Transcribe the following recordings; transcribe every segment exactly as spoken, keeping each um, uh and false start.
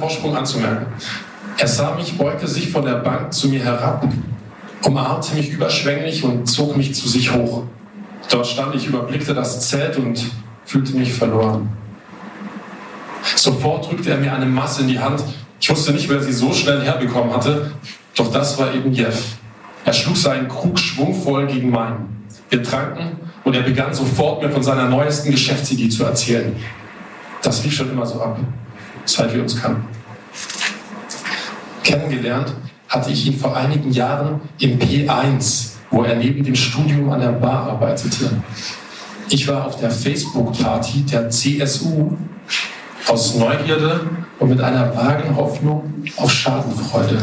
Vorsprung anzumerken. Er sah mich, beugte sich von der Bank zu mir herab, umarmte mich überschwänglich und zog mich zu sich hoch. Dort stand ich, überblickte das Zelt und fühlte mich verloren. Sofort drückte er mir eine Masse in die Hand. Ich wusste nicht, wer sie so schnell herbekommen hatte, doch das war eben Jeff. Er schlug seinen Krug schwungvoll gegen meinen. Wir tranken und er begann sofort mir von seiner neuesten Geschäftsidee zu erzählen. Das lief schon immer so ab, seit wir uns kannten. Kennengelernt hatte ich ihn vor einigen Jahren im P eins, wo er neben dem Studium an der Bar arbeitete. Ich war auf der Facebook-Party der C S U aus Neugierde und mit einer vagen Hoffnung auf Schadenfreude.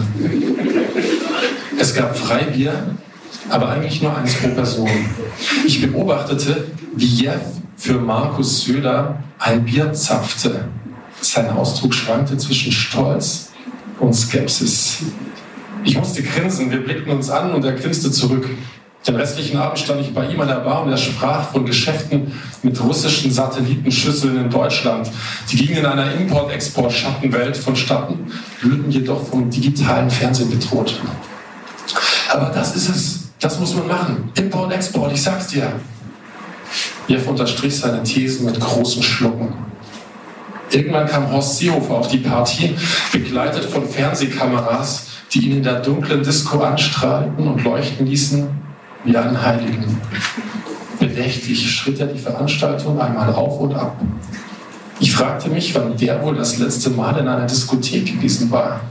Es gab Freibier, aber eigentlich nur eins pro Person. Ich beobachtete, wie Jeff für Markus Söder ein Bier zapfte. Sein Ausdruck schwankte zwischen Stolz und Skepsis. Ich musste grinsen, wir blickten uns an und er grinste zurück. Den restlichen Abend stand ich bei ihm an der Bar und er sprach von Geschäften mit russischen Satellitenschüsseln in Deutschland. Die gingen in einer Import-Export-Schattenwelt vonstatten, würden jedoch vom digitalen Fernsehen bedroht. Aber das ist es, das muss man machen. Import-Export, ich sag's dir. Jeff unterstrich seine Thesen mit großen Schlucken. Irgendwann kam Horst Seehofer auf die Party, begleitet von Fernsehkameras, die ihn in der dunklen Disco anstrahlten und leuchten ließen wie einen Heiligen. Bedächtig schritt er die Veranstaltung einmal auf und ab. Ich fragte mich, wann der wohl das letzte Mal in einer Diskothek gewesen war.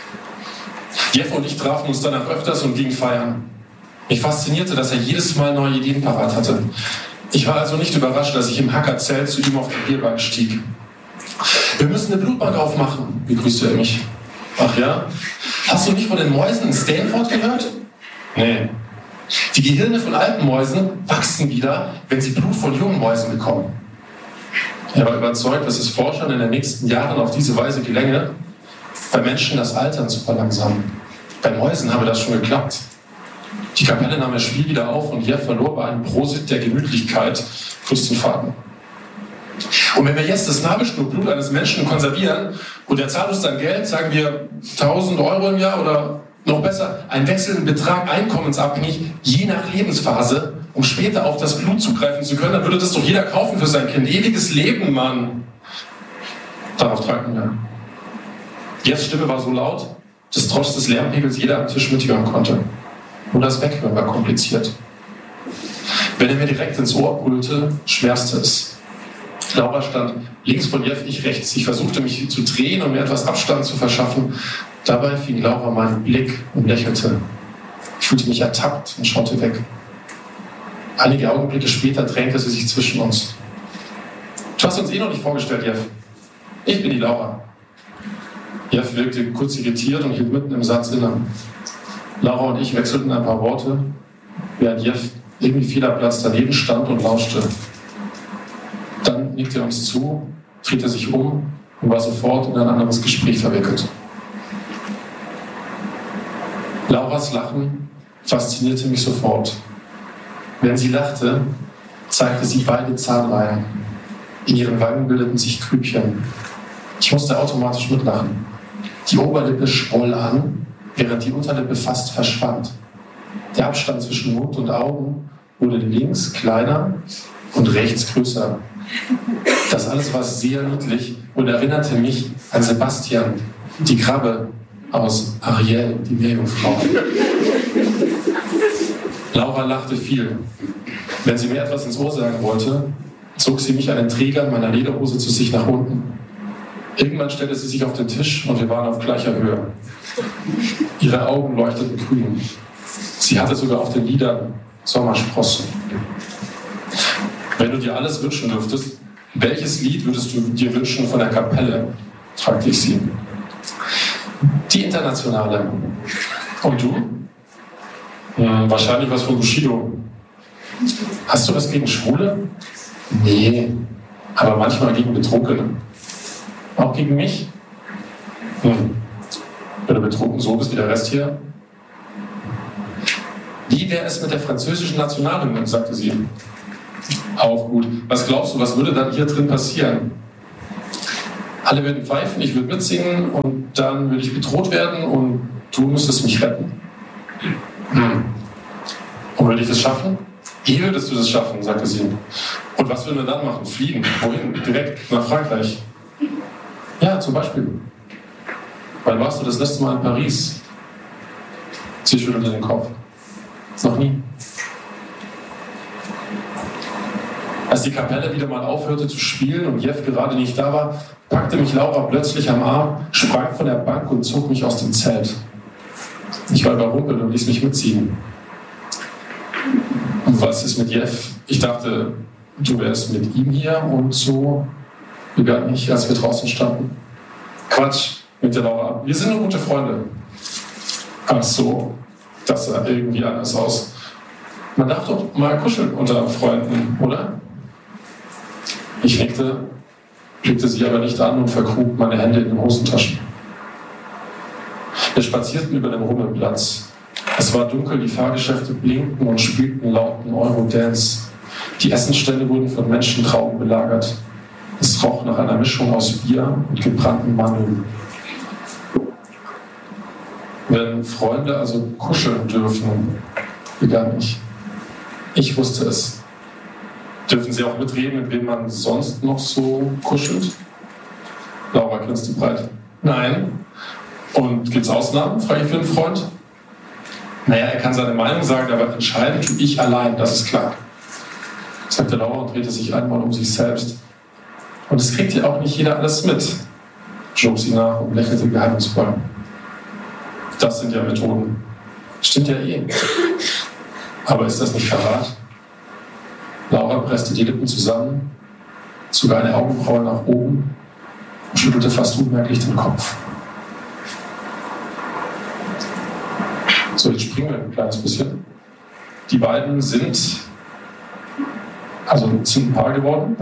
Jeff und ich trafen uns danach öfters und gingen feiern. Mich faszinierte, dass er jedes Mal neue Ideen parat hatte. Ich war also nicht überrascht, als ich im Hackerzelt zu ihm auf die Bierbank stieg. Wir müssen eine Blutbank aufmachen, begrüßte er mich. Ach ja? Hast du nicht von den Mäusen in Stanford gehört? Nee. Die Gehirne von alten Mäusen wachsen wieder, wenn sie Blut von jungen Mäusen bekommen. Er war überzeugt, dass es Forschern in den nächsten Jahren auf diese Weise gelänge, bei Menschen das Altern zu verlangsamen. Bei Mäusen habe das schon geklappt. Die Kapelle nahm das Spiel wieder auf und Jeff verlor bei einem Prosit der Gemütlichkeit plus den Faden. Und wenn wir jetzt das Nabelschnurblut eines Menschen konservieren und er zahlt uns dann Geld, sagen wir tausend Euro im Jahr oder noch besser, einen wechselnden Betrag einkommensabhängig, je nach Lebensphase, um später auf das Blut zugreifen zu können, dann würde das doch jeder kaufen für sein Kind. Ewiges Leben, Mann. Darauf tranken wir. Jeffs Stimme war so laut, dass trotz des Lärmpegels jeder am Tisch mithören konnte. Nur das Weghören war kompliziert. Wenn er mir direkt ins Ohr brüllte, schmerzte es. Laura stand links von Jeff, ich rechts. Ich versuchte mich zu drehen, um mir etwas Abstand zu verschaffen. Dabei fing Laura meinen Blick und lächelte. Ich fühlte mich ertappt und schaute weg. Einige Augenblicke später drängte sie sich zwischen uns. Du hast uns eh noch nicht vorgestellt, Jeff. Ich bin die Laura. Jeff wirkte kurz irritiert und hielt mitten im Satz inne. Laura und ich wechselten ein paar Worte, während Jeff irgendwie fehl am Platz daneben stand und lauschte. Dann nickte er uns zu, drehte sich um und war sofort in ein anderes Gespräch verwickelt. Lauras Lachen faszinierte mich sofort. Wenn sie lachte, zeigte sie beide Zahnreihen. In ihren Wangen bildeten sich Grübchen. Ich musste automatisch mitlachen. Die Oberlippe schwoll an, während die Unterlippe fast verschwand. Der Abstand zwischen Mund und Augen wurde links kleiner und rechts größer. Das alles war sehr niedlich und erinnerte mich an Sebastian, die Krabbe aus Ariel, die Meerjungfrau. Laura lachte viel. Wenn sie mir etwas ins Ohr sagen wollte, zog sie mich an den Trägern meiner Lederhose zu sich nach unten. Irgendwann stellte sie sich auf den Tisch und wir waren auf gleicher Höhe. Ihre Augen leuchteten grün. Sie hatte sogar auf den Lidern Sommersprossen. Wenn du dir alles wünschen dürftest, welches Lied würdest du dir wünschen von der Kapelle? Fragte ich sie. Die Internationale. Und du? Hm, wahrscheinlich was von Bushido. Hast du was gegen Schwule? Nee, aber manchmal gegen Betrunkene. Auch gegen mich? Hm. Wenn du betrunken so bist wie der Rest hier? Wie wäre es mit der französischen Nationalhymne, sagte sie. Auch gut. Was glaubst du, was würde dann hier drin passieren? Alle würden pfeifen, ich würde mitsingen und dann würde ich bedroht werden und du müsstest mich retten. Hm. Und würde ich das schaffen? Wie würdest du das schaffen, sagte sie. Und was würden wir dann machen? Fliegen? Wohin? Direkt nach Frankreich? Ja, zum Beispiel. Wann warst du das letzte Mal in Paris? Sie schüttelte den Kopf. Noch nie. Als die Kapelle wieder mal aufhörte zu spielen und Jeff gerade nicht da war, packte mich Laura plötzlich am Arm, sprang von der Bank und zog mich aus dem Zelt. Ich war überrumpelt und ließ mich mitziehen. Und was ist mit Jeff? Ich dachte, du wärst mit ihm hier und so begann ich, als wir draußen standen. Quatsch, mit der Laura. Wir sind nur gute Freunde. Ach so, das sah irgendwie anders aus. Man darf doch mal kuscheln unter Freunden, oder? Ich nickte, blickte sie aber nicht an und vergrub meine Hände in den Hosentaschen. Wir spazierten über den Rummelplatz. Es war dunkel, die Fahrgeschäfte blinkten und spielten lauten Eurodance. Die Essensstände wurden von Menschentrauben belagert. Es roch nach einer Mischung aus Bier und gebrannten Mandeln. Wenn Freunde also kuscheln dürfen, begann ich. Ich wusste es. Dürfen Sie auch mitreden, mit wem man sonst noch so kuschelt? Laura grinste breit. Nein. Und gibt's Ausnahmen, frage ich für einen Freund. Naja, er kann seine Meinung sagen, aber entscheiden tue ich allein, das ist klar. Sagte Laura und drehte sich einmal um sich selbst. Und es kriegt ja auch nicht jeder alles mit, schob sie nach und lächelte geheimnisvoll. Das sind ja Methoden. Stimmt ja eh. Aber ist das nicht Verrat? Laura presste die Lippen zusammen, zog eine Augenbraue nach oben und schüttelte fast unmerklich den Kopf. So, jetzt springen wir ein kleines bisschen. Die beiden sind, also sind ein Paar geworden.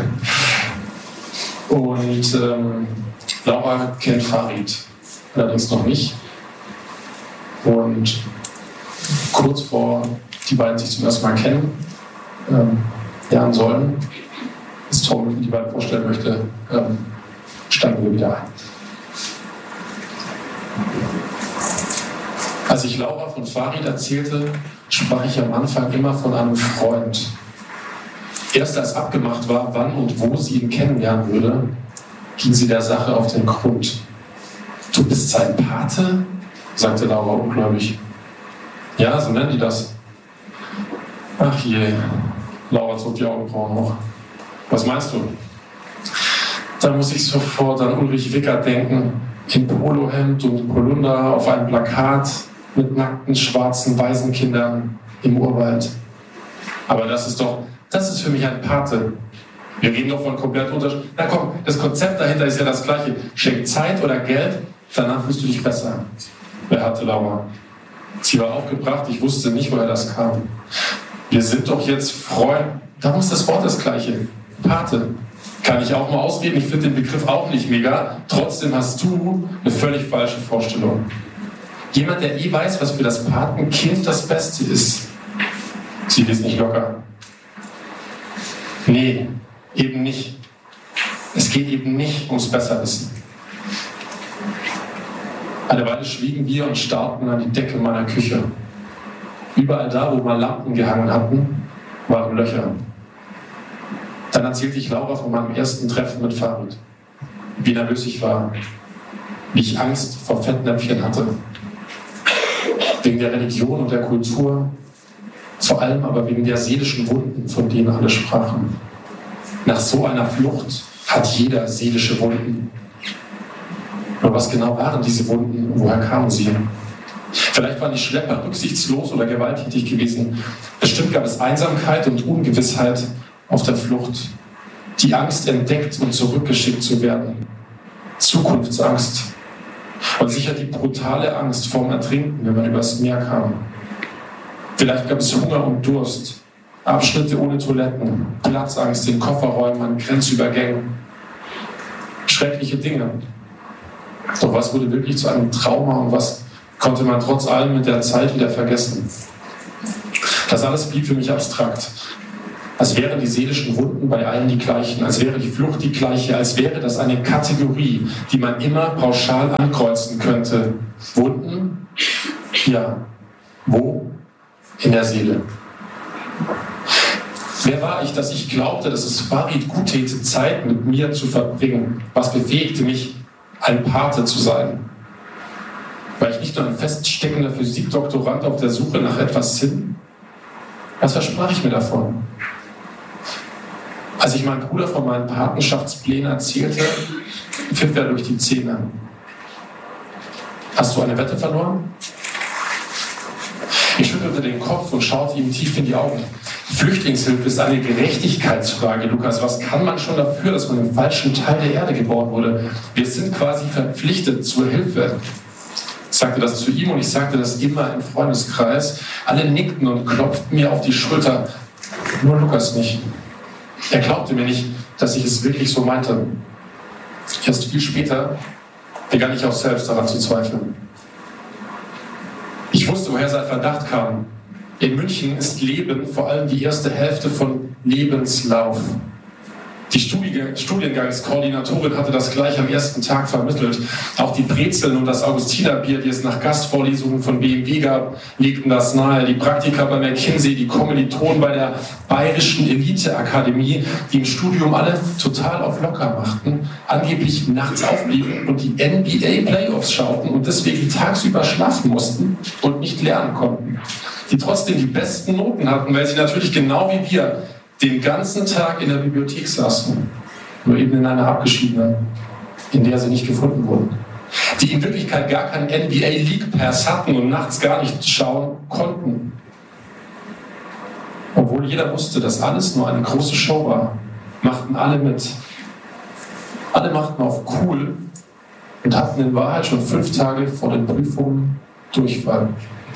Und ähm, Laura kennt Farid, allerdings noch nicht. Und kurz vor die beiden sich zum ersten Mal kennen ähm, lernen sollen, ist Tom, wie die beiden vorstellen möchte, ähm, steigen wir wieder ein. Als ich Laura von Farid erzählte, sprach ich am Anfang immer von einem Freund. Erst als abgemacht war, wann und wo sie ihn kennenlernen würde, ging sie der Sache auf den Grund. Du bist sein Pate? Sagte Laura ungläubig. Ja, so nennen die das. Ach je, Laura zog die Augenbrauen hoch. Was meinst du? Da muss ich sofort an Ulrich Wickert denken. In Polohemd und Polunder auf einem Plakat mit nackten, schwarzen Waisenkindern im Urwald. Aber das ist doch, das ist für mich ein Pate. Wir reden doch von komplett unterschiedlichen. Na komm, das Konzept dahinter ist ja das gleiche. Schenk Zeit oder Geld, danach fühlst du dich besser. Wer hatte Laura? Sie war aufgebracht, ich wusste nicht, woher das kam. Wir sind doch jetzt Freunde. Da muss das Wort das gleiche. Pate. Kann ich auch mal ausreden, ich finde den Begriff auch nicht mega. Trotzdem hast du eine völlig falsche Vorstellung. Jemand, der eh weiß, was für das Patenkind das Beste ist. Sie ist nicht locker. Nee, eben nicht. Es geht eben nicht ums Besserwissen. Eine Weile schwiegen wir und starrten an die Decke meiner Küche. Überall da, wo mal Lampen gehangen hatten, waren Löcher. Dann erzählte ich Laura von meinem ersten Treffen mit Farid. Wie nervös ich war. Wie ich Angst vor Fettnäpfchen hatte. Wegen der Religion und der Kultur. Vor allem aber wegen der seelischen Wunden, von denen alle sprachen. Nach so einer Flucht hat jeder seelische Wunden. Nur was genau waren diese Wunden und woher kamen sie? Vielleicht waren die Schlepper rücksichtslos oder gewalttätig gewesen. Bestimmt gab es Einsamkeit und Ungewissheit auf der Flucht. Die Angst, entdeckt und zurückgeschickt zu werden. Zukunftsangst. Und sicher die brutale Angst vorm Ertrinken, wenn man übers Meer kam. Vielleicht gab es Hunger und Durst. Abschnitte ohne Toiletten. Platzangst in Kofferräumen, an Grenzübergängen. Schreckliche Dinge. Doch was wurde wirklich zu einem Trauma und was konnte man trotz allem mit der Zeit wieder vergessen? Das alles blieb für mich abstrakt. als wären die seelischen Wunden bei allen die gleichen, als wäre die Flucht die gleiche, als wäre das eine Kategorie, die man immer pauschal ankreuzen könnte. Wunden? Ja. Wo? In der Seele. Wer war ich, dass ich glaubte, dass es Farid gut täte, Zeit mit mir zu verbringen? Was befähigte mich, ein Pate zu sein? War ich nicht nur ein feststeckender Physikdoktorand auf der Suche nach etwas Sinn? Was versprach ich mir davon? Als ich meinem Bruder von meinen Patenschaftsplänen erzählte, pfiff er durch die Zähne. Hast du eine Wette verloren? Ich schüttelte den Kopf und schaute ihm tief in die Augen. Flüchtlingshilfe ist eine Gerechtigkeitsfrage, Lukas. Was kann man schon dafür, dass man im falschen Teil der Erde geboren wurde? Wir sind quasi verpflichtet zur Hilfe. Ich sagte das zu ihm und ich sagte das immer im Freundeskreis. Alle nickten und klopften mir auf die Schulter. Nur Lukas nicht. Er glaubte mir nicht, dass ich es wirklich so meinte. Erst viel später begann ich auch selbst daran zu zweifeln. Ich wusste, woher sein Verdacht kam. In München ist Leben vor allem die erste Hälfte von Lebenslauf. Die Studiengangskoordinatorin hatte das gleich am ersten Tag vermittelt. Auch die Brezeln und das Augustinerbier, die es nach Gastvorlesungen von B M W gab, legten das nahe. Die Praktika bei McKinsey, die Kommilitonen bei der Bayerischen Eliteakademie, die im Studium alle total auf locker machten, angeblich nachts aufblieben und die N B A-Playoffs schauten und deswegen tagsüber schlafen mussten und nicht lernen konnten. Die trotzdem die besten Noten hatten, weil sie natürlich genau wie wir den ganzen Tag in der Bibliothek saßen, nur eben in einer abgeschiedenen, in der sie nicht gefunden wurden. Die in Wirklichkeit gar keinen N B A-League-Pass hatten und nachts gar nicht schauen konnten. Obwohl jeder wusste, dass alles nur eine große Show war, machten alle mit. Alle machten auf cool und hatten in Wahrheit schon fünf Tage vor den Prüfungen Durchfall.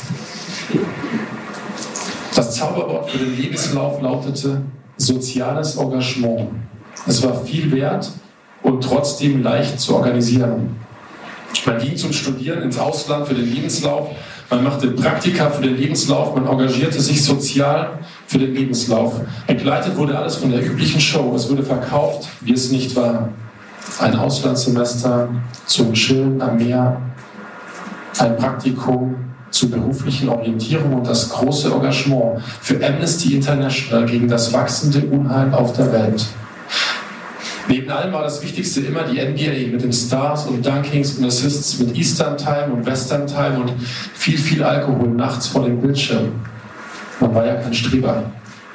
Das Zauberwort für den Lebenslauf lautete soziales Engagement. Es war viel wert und trotzdem leicht zu organisieren. Man ging zum Studieren ins Ausland für den Lebenslauf, man machte Praktika für den Lebenslauf, man engagierte sich sozial für den Lebenslauf. Begleitet wurde alles von der üblichen Show. Es wurde verkauft, wie es nicht war. Ein Auslandssemester zum Chillen am Meer, ein Praktikum zur beruflichen Orientierung und das große Engagement für Amnesty International gegen das wachsende Unheil auf der Welt. Neben allem war das Wichtigste immer die N B A mit den Stars und Dunkings und Assists, mit Eastern Time und Western Time und viel, viel Alkohol nachts vor dem Bildschirm. Man war ja kein Streber.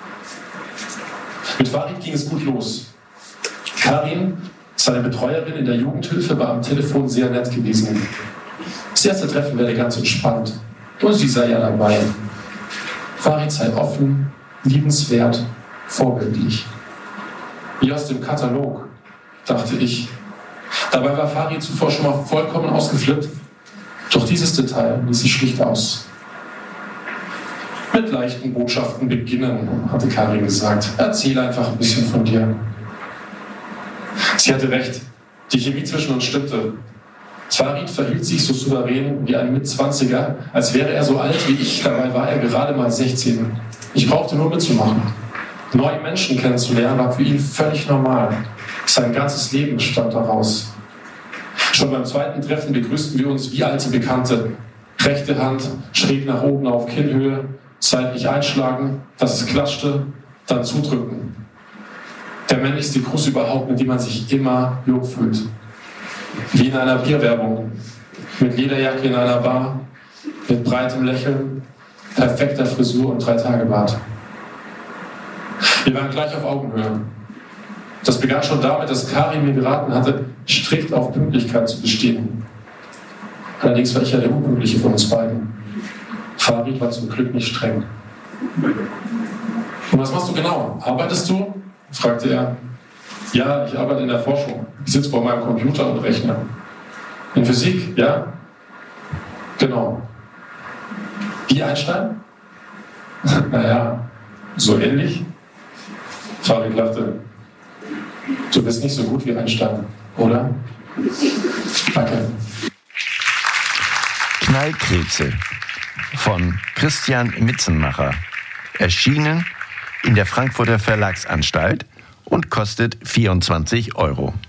Mit Farid ging es gut los. Karin, seine Betreuerin in der Jugendhilfe, war am Telefon sehr nett gewesen. Das erste Treffen wäre ganz entspannt. Und sie sei ja dabei. Farid sei offen, liebenswert, vorbildlich. Wie aus dem Katalog, dachte ich. Dabei war Farid zuvor schon mal vollkommen ausgeflippt. Doch dieses Detail ließ sich schlicht aus. Mit leichten Botschaften beginnen, hatte Karin gesagt. Erzähl einfach ein bisschen von dir. Sie hatte recht. Die Chemie zwischen uns stimmte. Farid verhielt sich so souverän wie ein Mitzwanziger, als wäre er so alt wie ich. Dabei war er gerade mal sechzehn. Ich brauchte nur mitzumachen. Neue Menschen kennenzulernen war für ihn völlig normal. Sein ganzes Leben bestand daraus. Schon beim zweiten Treffen begrüßten wir uns wie alte Bekannte. Rechte Hand schräg nach oben auf Kinnhöhe, seitlich einschlagen, dass es klatschte, dann zudrücken. Der männlichste Gruß überhaupt, mit dem man sich immer jung fühlt. Wie in einer Bierwerbung, mit Lederjacke in einer Bar, mit breitem Lächeln, perfekter Frisur und Drei-Tage-Bart. Wir waren gleich auf Augenhöhe. Das begann schon damit, dass Karin mir geraten hatte, strikt auf Pünktlichkeit zu bestehen. Allerdings war ich ja der Unpünktliche von uns beiden. Farid war zum Glück nicht streng. Und was machst du genau? Arbeitest du? Fragte er. Ja, ich arbeite in der Forschung. Ich sitze vor meinem Computer und rechne. In Physik, ja? Genau. Wie Einstein? Naja, so ähnlich. Farid lachte. Du bist nicht so gut wie Einstein, oder? Danke. Knallkrebse von Christian Mitzenmacher. Erschienen in der Frankfurter Verlagsanstalt und kostet vierundzwanzig Euro.